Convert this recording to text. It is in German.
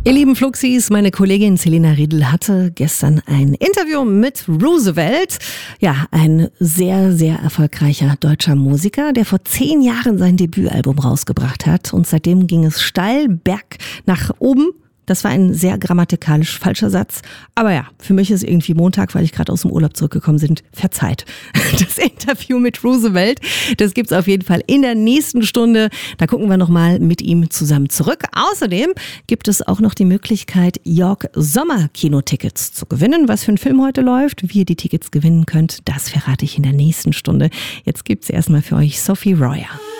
Ihr lieben Fluxis, meine Kollegin Selina Riedl hatte gestern ein Interview mit Roosevelt. Ja, ein sehr, sehr erfolgreicher deutscher Musiker, der vor 10 Jahren sein Debütalbum rausgebracht hat. Und seitdem ging es steil berg nach oben. Das war ein sehr grammatikalisch falscher Satz. Aber ja, für mich ist irgendwie Montag, weil ich gerade aus dem Urlaub zurückgekommen bin, verzeiht. Das Interview mit Roosevelt, das gibt's auf jeden Fall in der nächsten Stunde. Da gucken wir nochmal mit ihm zusammen zurück. Außerdem gibt es auch noch die Möglichkeit, York Sommer-Kinotickets zu gewinnen. Was für ein Film heute läuft, wie ihr die Tickets gewinnen könnt, das verrate ich in der nächsten Stunde. Jetzt gibt's erstmal für euch Sophie Royer.